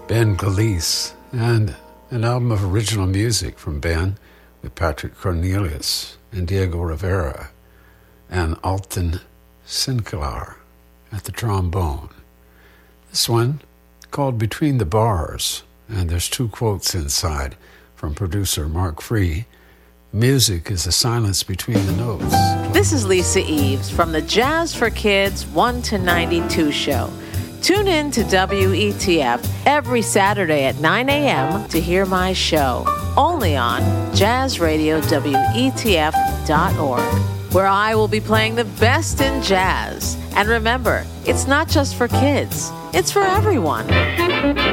Ben Glees, and an album of original music from Ben with Patrick Cornelius and Diego Rivera and Alton Sinclair at the trombone. This one called Between the Bars, and there's 2 quotes inside from producer Mark Free. Music is the silence between the notes. This is Lisa Eves from the Jazz for Kids 1 to 92 show. Tune in to WETF every Saturday at 9 a.m. to hear my show, only on jazzradiowetf.org, where I will be playing the best in jazz. And remember, it's not just for kids, it's for everyone.